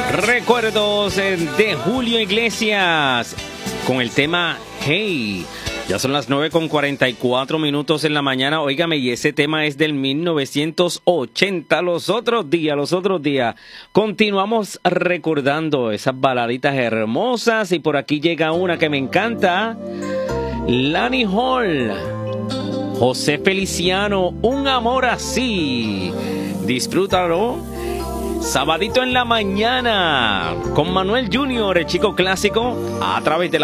Recuerdos de Julio Iglesias con el tema Hey. Ya son las 9:44 en la mañana. Óigame, y ese tema es del 1980. Los otros días. Continuamos recordando esas baladitas hermosas. Y por aquí llega una que me encanta. Lani Hall. José Feliciano, Un amor así. Disfrútalo. Sabadito en la mañana. Con Manuel Junior, el chico clásico. A través de